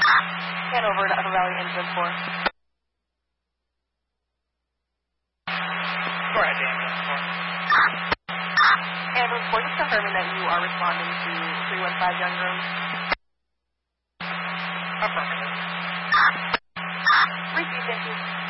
Hanover to Upper Valley Engine 4. Go ahead, ambulance 4. Ambulance 4, just confirming that you are responding to 315 Young Road. Affirmative. Repeat, thank you.